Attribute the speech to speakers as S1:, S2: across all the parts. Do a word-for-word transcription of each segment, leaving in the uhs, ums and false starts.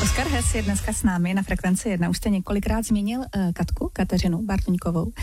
S1: Oskar Hess je dneska s námi na Frekvenci jedna. Už jste několikrát zmínil uh, Katku, Kateřinu Bartoňkovou. Uh,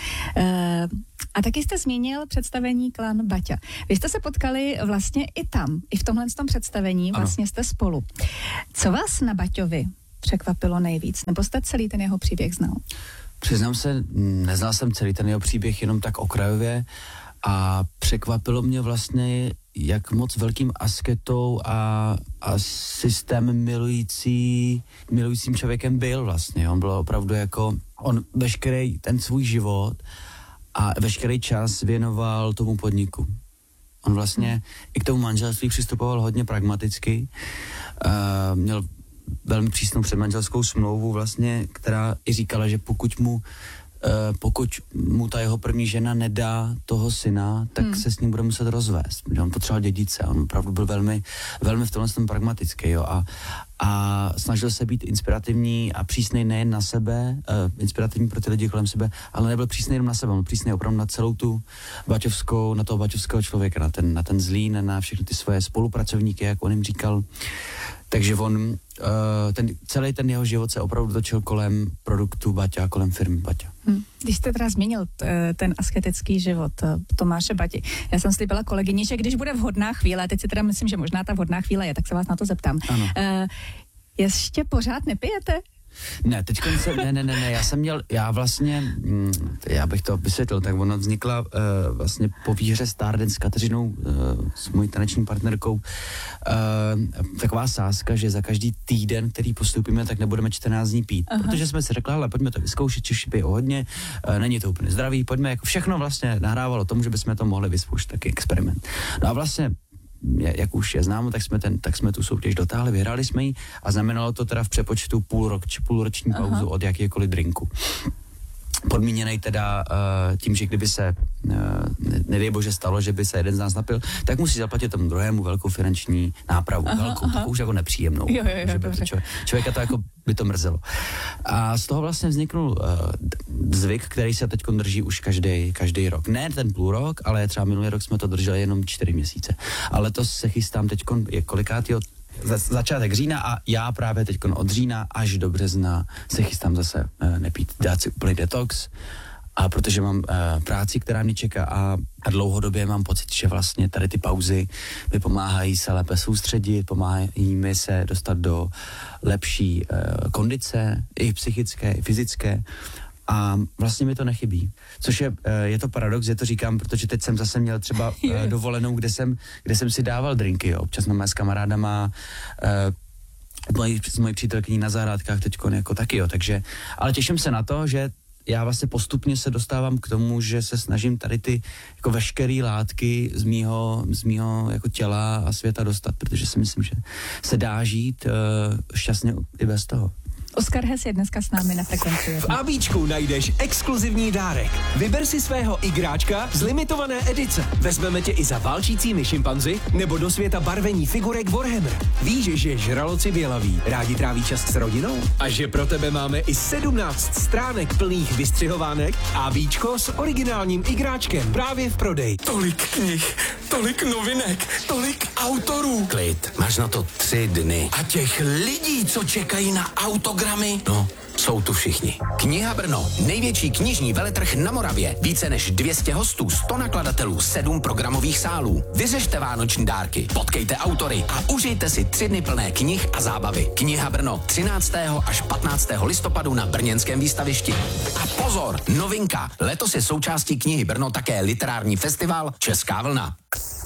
S1: a taky jste zmínil představení Klan Baťa. Vy jste se potkali vlastně i tam, i v tomhle tom představení, ano. Vlastně jste spolu. Co vás na Baťovi překvapilo nejvíc? Nebo jste celý ten jeho příběh znal?
S2: Přiznám se, neznal jsem celý ten jeho příběh jenom tak okrajově a překvapilo mě vlastně, jak moc velkým asketou a, a systém milující, milujícím člověkem byl vlastně. On byl opravdu jako, on veškerý ten svůj život a veškerý čas věnoval tomu podniku. On vlastně hmm. i k tomu manželství přistupoval hodně pragmaticky. Uh, měl velmi přísnou předmanželskou smlouvu vlastně, která i říkala, že pokud mu pokud mu ta jeho první žena nedá toho syna, tak hmm. se s ním bude muset rozvést. On potřeboval dědice, on opravdu byl velmi, velmi v tomhle tom pragmatický, jo, a, a snažil se být inspirativní a přísnej nejen na sebe, uh, inspirativní pro ty lidi kolem sebe, ale nebyl přísnej jenom na sebe, on byl přísnej opravdu na celou tu baťovskou, na toho baťovského člověka, na ten, na ten Zlín, na všechny ty svoje spolupracovníky, jak on jim říkal. Takže on, uh, ten, celý ten jeho život se opravdu točil kolem produktu Baťa, kolem firmy Baťa.
S1: Hmm. Když jste teda změnil t, ten asketický život Tomáše Bati, já jsem slíbila kolegyni, že když bude vhodná chvíle, teď si teda myslím, že možná ta vhodná chvíle je, tak se vás na to zeptám. Ano. Uh, ještě pořád nepijete?
S2: Ne, teď se, ne, ne, ne, ne, já jsem měl, já vlastně, mm, já bych to vysvětlil, tak ona vznikla uh, vlastně po výhře Stardance s Kateřinou, uh, s mojí taneční partnerkou, uh, taková sázka, že za každý týden, který postupíme, tak nebudeme čtrnáct dní pít. Aha. Protože jsme si řekli, ale pojďme to vyzkoušet, Češi pijou hodně, uh, není to úplně zdravý, pojďme, jako všechno vlastně nahrávalo tomu, že bychom to mohli vyzkoušet, taky experiment. No a vlastně jak už je známo, tak jsme, ten, tak jsme tu soutěž dotáhli, vyhráli jsme ji a znamenalo to teda v přepočtu půl rok, či půlroční pauzu Aha. od jakékoliv drinku. Podmíněnej teda uh, tím, že kdyby se, uh, nedej bože stalo, že by se jeden z nás napil, tak musí zaplatit tomu druhému velkou finanční nápravu. Aha, velkou, aha. takovou už jako nepříjemnou. Jo, jo, jo, že by člověk, člověka to jako by to mrzelo. A z toho vlastně vzniknul uh, zvyk, který se teď drží už každý každý rok. Ne ten půl rok, ale třeba minulý rok jsme to drželi jenom čtyři měsíce. A letos se chystám teď, je kolikátýho Za, začátek října a já právě teď od října až do března se chystám zase uh, nepít, dát si úplný detox, a protože mám uh, práci, která mě čeká a, a dlouhodobě mám pocit, že vlastně tady ty pauzy mi pomáhají se lépe soustředit, pomáhají mi se dostat do lepší uh, kondice, i psychické, i fyzické. A vlastně mi to nechybí. Což je, je to paradox, že to říkám, protože teď jsem zase měl třeba uh, dovolenou, kde jsem, kde jsem si dával drinky, jo. Občas máme s kamarádama, uh, mojí, s mojí přítelkyní na zahrádkách teďko jako taky, jo. Takže, ale těším se na to, že já vlastně postupně se dostávám k tomu, že se snažím tady ty jako veškerý látky z mýho, z mýho jako těla a světa dostat, protože si myslím, že se dá žít uh, šťastně i bez toho.
S1: Oskar Hess je dneska s námi na Frekvenci jedna.
S3: V ABčku najdeš exkluzivní dárek. Vyber si svého igráčka z limitované edice. Vezmeme tě i za válčícími šimpanzi nebo do světa barvení figurek Warhammer. Víš, že žraloci bělaví rádi tráví čas s rodinou? A že pro tebe máme i sedmnáct stránek plných vystřihovánek? ABčko s originálním igráčkem právě v prodeji.
S4: Tolik knih, tolik novinek, tolik autorů.
S5: Klid, máš na to tři dny.
S4: A těch lidí, co čekají na autogramy,
S5: No, jsou tu všichni. Kniha Brno, největší knižní veletrh na Moravě. Více než dvě stě hostů, sto nakladatelů, sedm programových sálů. Vyřešte vánoční dárky, potkejte autory a užijte si tři dny plné knih a zábavy. Kniha Brno, třináctého až patnáctého listopadu na brněnském výstavišti. A pozor, novinka, letos je součástí Knihy Brno také literární festival Česká vlna.